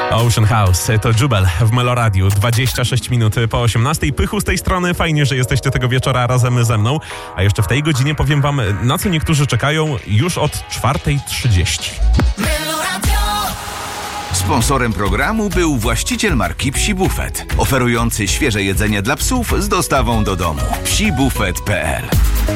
Ocean House, to Jubel w Meloradiu, 26 minut po 18. Pychu z tej strony, fajnie, że jesteście tego wieczora razem ze mną. A jeszcze w tej godzinie powiem wam, na co niektórzy czekają już od 4:30. Sponsorem programu był właściciel marki Psi Buffet, oferujący świeże jedzenie dla psów z dostawą do domu. psibufet.pl